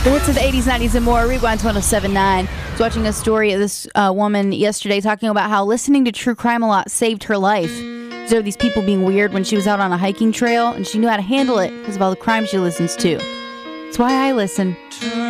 The hits of the 80s, 90s, and more. Rewind 1079. I was watching a story of this woman yesterday talking about how listening to true crime a lot saved her life. There were these people being weird when she was out on a hiking trail, and she knew how to handle it because of all the crime she listens to. That's why I listen.